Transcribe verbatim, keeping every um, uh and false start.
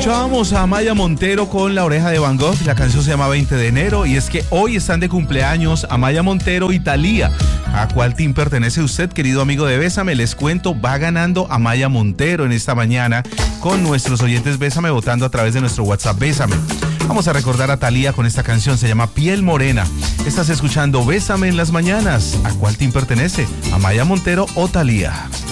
Escuchábamos a Amaya Montero con La Oreja de Van Gogh. La canción se llama veinte de enero y es que hoy están de cumpleaños Amaya Montero y Thalía. ¿A cuál team pertenece usted, querido amigo de Bésame? Les cuento, va ganando Amaya Montero en esta mañana con nuestros oyentes Bésame votando a través de nuestro WhatsApp Bésame. Vamos a recordar a Thalía con esta canción, se llama Piel Morena. Estás escuchando Bésame en las mañanas. ¿A cuál team pertenece? ¿Amaya Montero o Thalía?